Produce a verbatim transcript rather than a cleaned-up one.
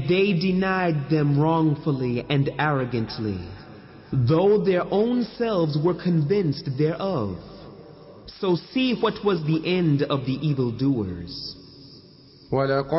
they denied them wrongfully and arrogantly, though their own selves were convinced thereof. So see what was the end of the evildoers.